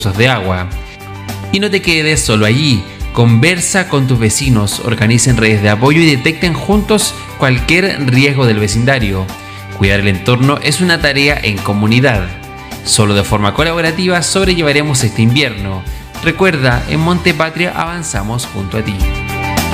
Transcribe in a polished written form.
de agua. Y no te quedes solo allí. Conversa con tus vecinos, organicen redes de apoyo y detecten juntos cualquier riesgo del vecindario. Cuidar el entorno es una tarea en comunidad. Solo de forma colaborativa sobrellevaremos este invierno. Recuerda, en Monte Patria avanzamos junto a ti.